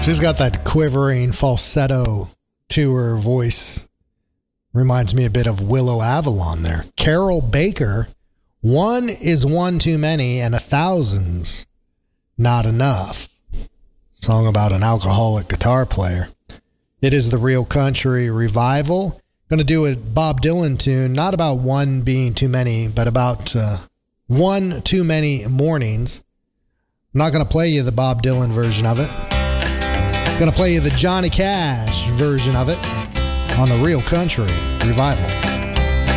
She's got that quivering falsetto to her voice. Reminds me a bit of Willow Avalon there. Carol Baker, one is one too many and 1,000's not enough. Song about an alcoholic guitar player. It is the Real Country Revival. Going to do a Bob Dylan tune, not about one being too many, but about one too many mornings. I'm not going to play you the Bob Dylan version of it. I'm going to play you the Johnny Cash version of it on the Real Country Revival.